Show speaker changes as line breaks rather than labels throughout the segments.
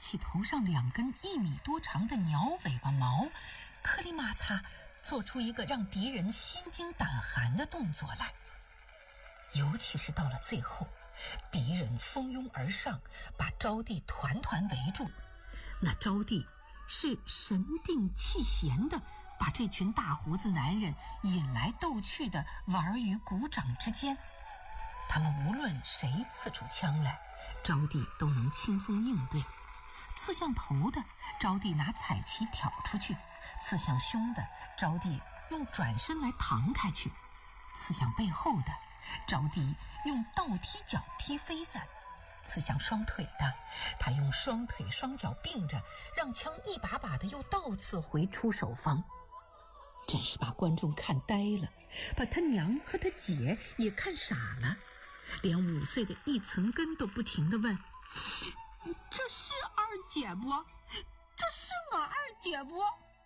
起头上2根1米多长的鸟尾巴毛，颗粒马擦做出一个让敌人心惊胆寒的动作来。尤其是到了最后，敌人蜂拥而上，把招娣团团围住。那招娣是神定气闲的把这群大胡子男人引来逗趣的玩于股掌之间。他们无论谁刺出枪来，招娣都能轻松应对。刺向头的，招娣拿彩旗挑出去；刺向胸的，招娣用转身来弹开去；刺向背后的，招娣用倒踢脚踢飞散；刺向双腿的，他用双腿双脚并着，让枪一把把的又倒刺回出手方。真是把观众看呆了，把他娘和他姐也看傻了，连5岁的易存根都不停地问：这是二姐不？这是我二姐不？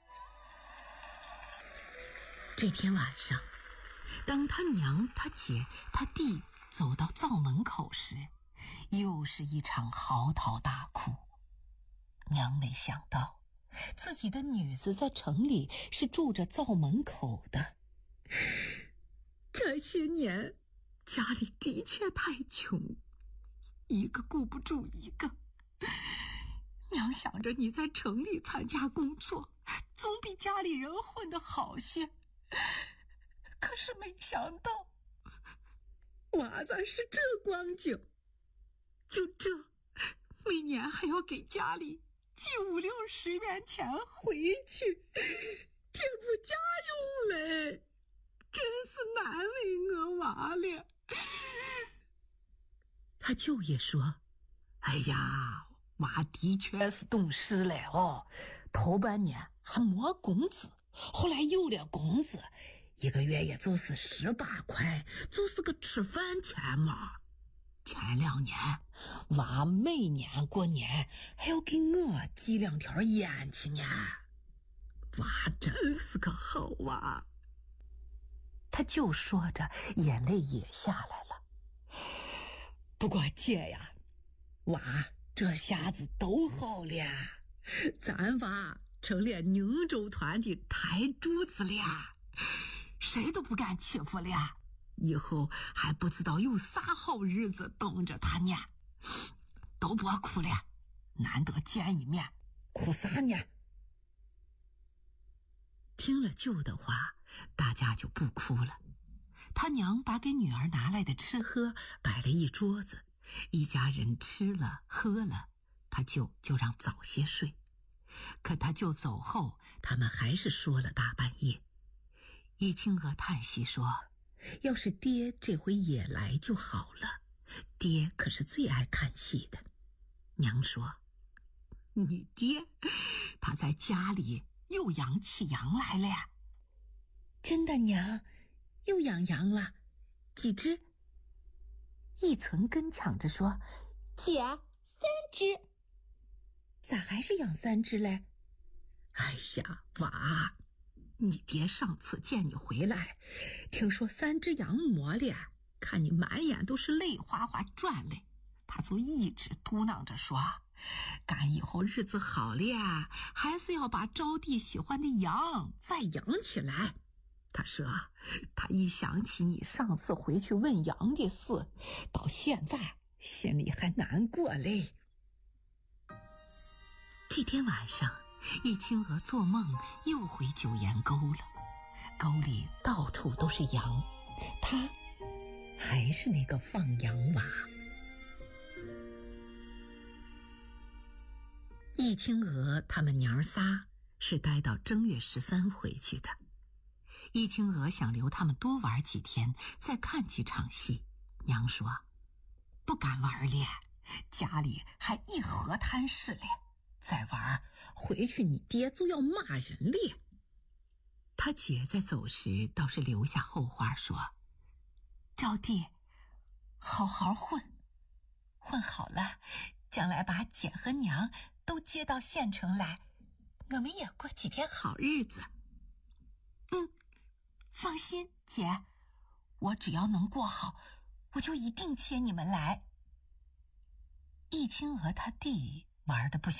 这天晚上，当他娘、他姐、他弟走到灶门口时，又是一场嚎啕大哭。娘没想到自己的女子在城里是住着灶门口的。这些年家里的确太穷，一个顾不住一个。娘想着你在城里参加工作，总比家里人混得好些，可是没想到娃子是这光景，就这每年还要给家里寄50-60元钱回去贴补家用嘞，真是难为我娃了。他舅爷说：哎呀，娃的确是懂事了哦，头半年还没工资，后来有了工资，1个月也就是18块，就是个吃饭钱嘛。前2年娃每年过年还要给我寄2条烟去呢，娃真是个好娃。他就说着眼泪也下来了。不过姐呀，娃这下子都好了，咱娃成了宁州团的台柱子了，谁都不敢欺负了，以后还不知道有啥好日子等着他呢。都别哭了，难得见一面，哭啥呢？听了舅的话，大家就不哭了。他娘把给女儿拿来的吃喝摆了一桌子，一家人吃了喝了，他舅就让早些睡。可他舅走后，他们还是说了大半夜。易清娥叹息说：要是爹这回也来就好了，爹可是最爱看戏的。娘说：你爹他在家里又养起羊来了呀。真的娘，又养羊了？几只？易存根抢着说：姐，3只。咋还是养3只嘞？哎呀，娃，你爹上次见你回来，听说3只羊没了，看你满眼都是泪哗哗转嘞，他就一直嘟囔着说：赶以后日子好了，还是要把招娣喜欢的羊再养起来。他说他一想起你上次回去问羊的事，到现在心里还难过嘞。这天晚上，易清娥做梦又回九岩沟了，沟里到处都是羊，他还是那个放羊娃。易清娥他们娘儿仨是待到正月13回去的。易清娥想留他们多玩几天，再看几场戏。娘说：不敢玩了，家里还一河滩似了，再玩回去你爹就要骂人了。他姐在走时倒是留下后话说：招娣好好混，混好了，将来把姐和娘都接到县城来，我们也过几天好日子。放心姐，我只要能过好，我就一定接你们来。易清娥他弟玩得不